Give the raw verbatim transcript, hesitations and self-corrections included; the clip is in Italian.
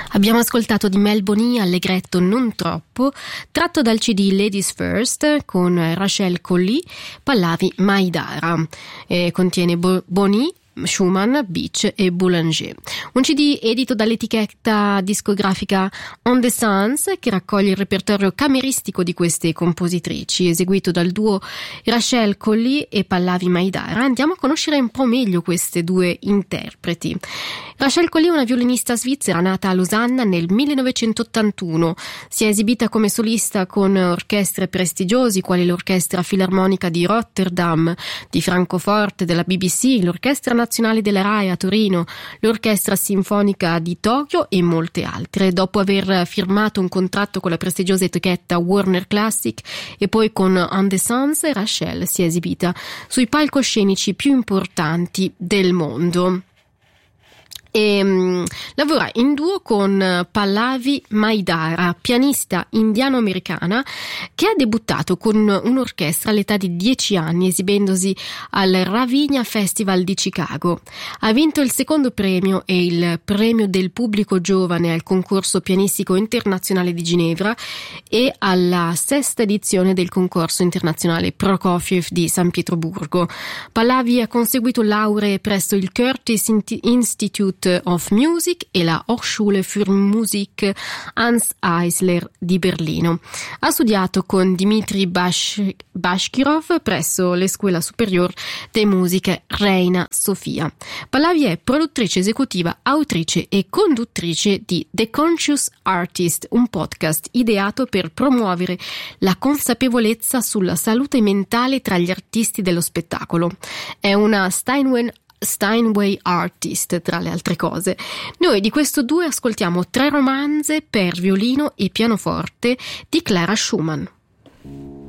Abbiamo ascoltato di Mel Bonny Allegretto non troppo, tratto dal C D Ladies First con Rachel Collie, Pallavi Maidara. Eh, contiene Bo- Bonny, Schumann, Beach e Boulanger. Un C D edito dall'etichetta discografica On the Suns, che raccoglie il repertorio cameristico di queste compositrici, eseguito dal duo Rachel Collie e Pallavi Maidara. Andiamo a conoscere un po' meglio queste due interpreti. Rachel Collie è una violinista svizzera nata a Losanna nel millenovecentottantuno. Si è esibita come solista con orchestre prestigiosi quali l'Orchestra Filarmonica di Rotterdam, di Francoforte, della B B C, l'Orchestra Nazionale della RAI a Torino, l'Orchestra Sinfonica di Tokyo e molte altre. Dopo aver firmato un contratto con la prestigiosa etichetta Warner Classic e poi con On the Suns, Rachel si è esibita sui palcoscenici più importanti del mondo. E um, lavora in duo con Pallavi Maidara, pianista indiano-americana che ha debuttato con un'orchestra all'età di dieci anni esibendosi al Ravinia Festival di Chicago. Ha vinto il secondo premio e il premio del pubblico giovane al concorso pianistico internazionale di Ginevra e alla sesta edizione del concorso internazionale Prokofiev di San Pietroburgo. Pallavi ha conseguito lauree presso il Curtis Institute of Music e la Hochschule für Musik Hans Eisler di Berlino. Ha studiato con Dmitri Bash- Bashkirov presso l'Escuela Superior de Musiche Reina Sofia. Pallavi è produttrice esecutiva, autrice e conduttrice di The Conscious Artist, un podcast ideato per promuovere la consapevolezza sulla salute mentale tra gli artisti dello spettacolo. È una Steinway Steinway Artist, tra le altre cose. Noi di questo duo ascoltiamo tre romanze per violino e pianoforte di Clara Schumann.